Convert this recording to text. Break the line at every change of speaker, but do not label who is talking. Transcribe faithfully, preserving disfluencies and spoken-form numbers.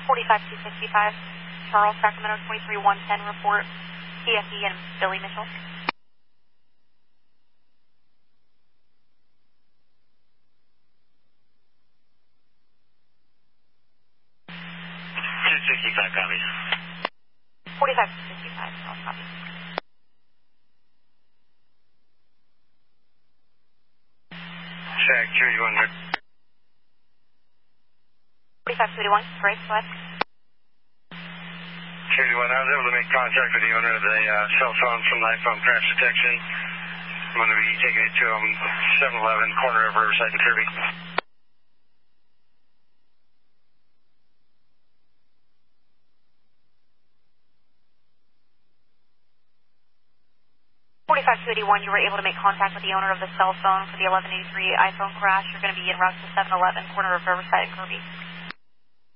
forty-five two sixty-five, Charles, Sacramento twenty-three one ten, report T F E and Billy Mitchell.
two sixty-five, copy.
forty-five two sixty-five, Charles, copy.
Check, two eighty-one, good.
forty-five two eighty-one, great, go ahead.
two eighty-one, I was able to make contact with the owner of the uh, cell phone from the iPhone crash detection. I'm going to be taking it to um, seven eleven, corner of Riverside and Kirby.
forty-five two eighty-one, you were able to make contact with the owner of the cell phone for the eleven eighty-three iPhone crash. You're going to be en route to seven eleven, corner of Riverside and Kirby.